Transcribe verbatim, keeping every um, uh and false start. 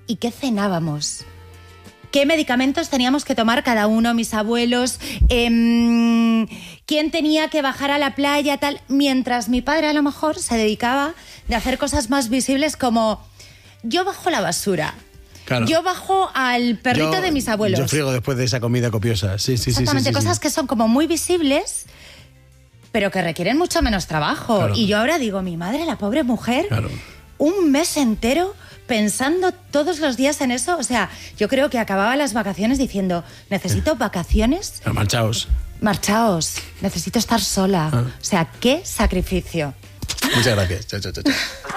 y qué cenábamos. ¿Qué medicamentos teníamos que tomar cada uno, mis abuelos? Eh, ¿Quién tenía que bajar a la playa? Tal, mientras mi padre a lo mejor se dedicaba de hacer cosas más visibles como yo bajo la basura. Claro. Yo bajo al perrito yo, de mis abuelos. Yo friego después de esa comida copiosa. Sí, sí, Exactamente, sí, sí, sí, cosas sí. que son como muy visibles, pero que requieren mucho menos trabajo. Claro. Y yo ahora digo, mi madre, la pobre mujer, claro. un mes entero pensando todos los días en eso. O sea, yo creo que acababa las vacaciones diciendo, necesito eh. vacaciones. Pero marchaos. Marchaos. Necesito estar sola. Ah. O sea, qué sacrificio. Muchas gracias. Chao, chao, chao.